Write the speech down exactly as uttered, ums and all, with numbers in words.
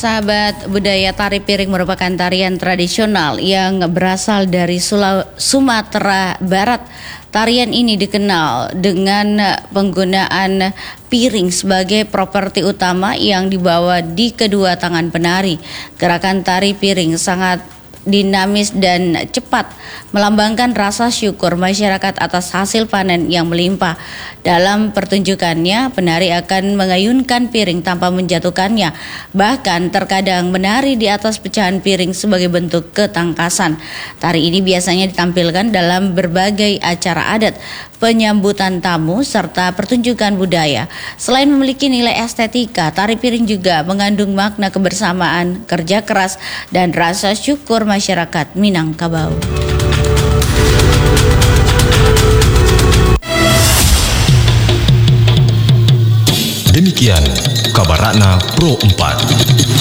sahabat budaya, tari piring merupakan tarian tradisional yang berasal dari Sula- Sumatera Barat. Tarian ini dikenal dengan penggunaan piring sebagai properti utama yang dibawa di kedua tangan penari. Gerakan tari piring sangat dinamis dan cepat, melambangkan rasa syukur masyarakat atas hasil panen yang melimpah. Dalam pertunjukannya, penari akan mengayunkan piring tanpa menjatuhkannya. Bahkan terkadang menari di atas pecahan piring sebagai bentuk ketangkasan. Tari ini biasanya ditampilkan dalam berbagai acara adat, penyambutan tamu, serta pertunjukan budaya. Selain memiliki nilai estetika, tari piring juga mengandung makna kebersamaan, kerja keras, dan rasa syukur masyarakat Minangkabau. Demikian kabar Ratna Pro empat.